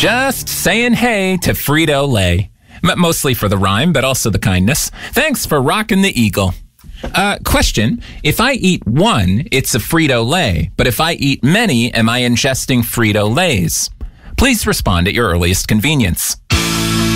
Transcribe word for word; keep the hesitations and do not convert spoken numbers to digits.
Just saying hey to Frito-Lay. M- Mostly for the rhyme, but also the kindness. Thanks for rocking the Eagle. Uh, question. If I eat one, it's a Frito-Lay. But if I eat many, am I ingesting Frito-Lays? Please respond at your earliest convenience.